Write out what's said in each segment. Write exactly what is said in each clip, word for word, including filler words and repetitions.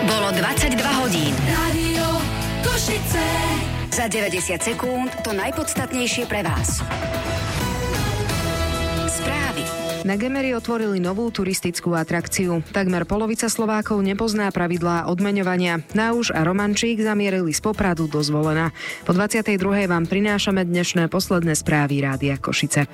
Bolo dvadsaťdva hodín. Rádio Košice. Za deväťdesiat sekúnd to najpodstatnejšie pre vás. Správy. Na Gemeri otvorili novú turistickú atrakciu. Takmer polovica Slovákov nepozná pravidlá odmeňovania. Náuš a Romančík zamierili z Popradu do Zvolena. Po dvadsiatej druhej vám prinášame dnešné posledné správy Rádia Košice.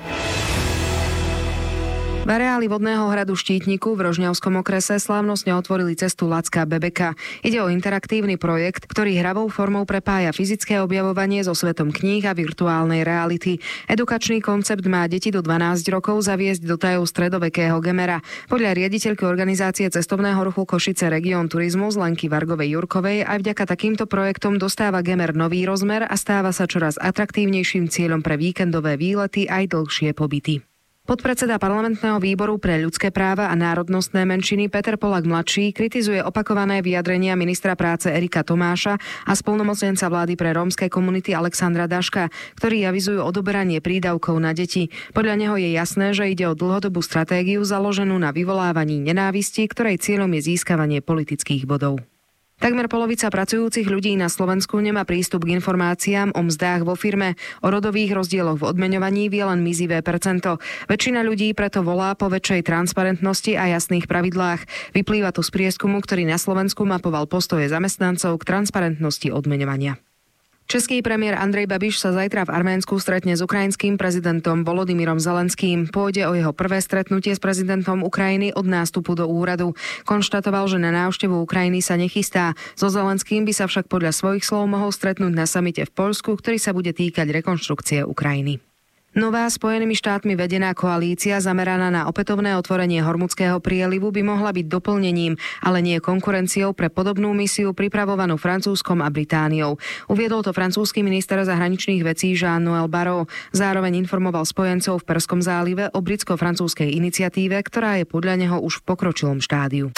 V areáli vodného hradu Štítniku v Rožňavskom okrese slávnostne otvorili cestu Lacká Bebeka. Ide o interaktívny projekt, ktorý hravou formou prepája fyzické objavovanie so svetom kníh a virtuálnej reality. Edukačný koncept má deti do dvanásť rokov zaviesť do tajov stredovekého Gemera. Podľa riaditeľky organizácie cestovného ruchu Košice Region Turizmus Lenky Vargovej-Jurkovej aj vďaka takýmto projektom dostáva Gemer nový rozmer a stáva sa čoraz atraktívnejším cieľom pre víkendové výlety aj dlhšie pobyty. Podpredseda parlamentného výboru pre ľudské práva a národnostné menšiny Peter Polák mladší kritizuje opakované vyjadrenia ministra práce Erika Tomáša a splnomocnenca vlády pre rómske komunity Alexandra Daška, ktorí avizujú odoberanie prídavkov na deti. Podľa neho je jasné, že ide o dlhodobú stratégiu založenú na vyvolávaní nenávisti, ktorej cieľom je získavanie politických bodov. Takmer polovica pracujúcich ľudí na Slovensku nemá prístup k informáciám o mzdách vo firme. O rodových rozdieloch v odmeňovaní vie len mizivé percento. Väčšina ľudí preto volá po väčšej transparentnosti a jasných pravidlách. Vyplýva to z prieskumu, ktorý na Slovensku mapoval postoje zamestnancov k transparentnosti odmeňovania. Český premiér Andrej Babiš sa zajtra v Arménsku stretne s ukrajinským prezidentom Volodymyrom Zelenským. Pôjde o jeho prvé stretnutie s prezidentom Ukrajiny od nástupu do úradu. Konštatoval, že na návštevu Ukrajiny sa nechystá. So Zelenským by sa však podľa svojich slov mohol stretnúť na samite v Poľsku, ktorý sa bude týkať rekonštrukcie Ukrajiny. Nová Spojenými štátmi vedená koalícia zameraná na opätovné otvorenie Hormuzského prielivu by mohla byť doplnením, ale nie konkurenciou pre podobnú misiu pripravovanú Francúzskom a Britániou. Uviedol to francúzsky minister zahraničných vecí Jean-Noël Barrot. Zároveň informoval spojencov v Perskom zálive o britsko-francúzskej iniciatíve, ktorá je podľa neho už v pokročilom štádiu.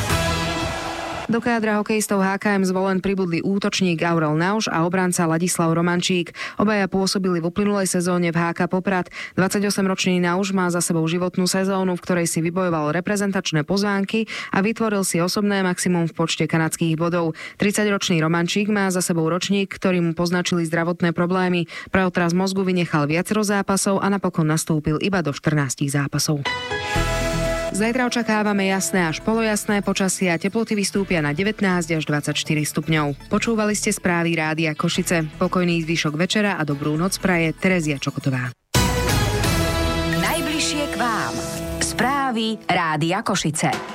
Do kádra hokejistov há ká em Zvolen pribudli útočník Aurel Nauš a obranca Ladislav Romančík. Obaja pôsobili v uplynulej sezóne v há ká Poprad. dvadsaťosemročný Nauš má za sebou životnú sezónu, v ktorej si vybojoval reprezentačné pozvánky a vytvoril si osobné maximum v počte kanadských bodov. tridsaťročný Romančík má za sebou ročník, ktorý mu poznačili zdravotné problémy. Pre otraz mozgu vynechal viacero zápasov a napokon nastúpil iba do štrnástich zápasov. Zajtra očakávame jasné až polojasné počasie a teploty vystúpia na devätnásť až dvadsaťštyri stupňov. Počúvali ste správy Rádia Košice. Pokojný zvyšok večera a dobrú noc praje Terezia Čokotová. Najbližšie k vám. Správy Rádia Košice.